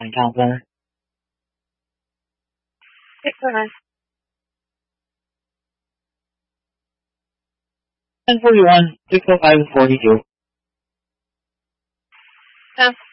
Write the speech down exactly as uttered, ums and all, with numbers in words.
And count center. Six oh nine. ten forty-one, six oh five, and forty-two. Ten.